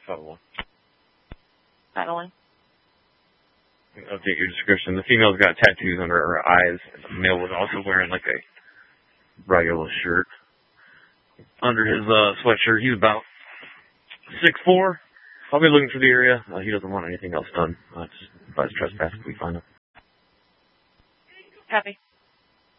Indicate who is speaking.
Speaker 1: 501.
Speaker 2: Battling.
Speaker 1: Update your description. The female's got tattoos under her eyes. The male was also wearing like a regular shirt under his sweatshirt. He's about 6'4". I'll be looking through the area. He doesn't want anything else done. Just advise trespass if we find him.
Speaker 2: Copy.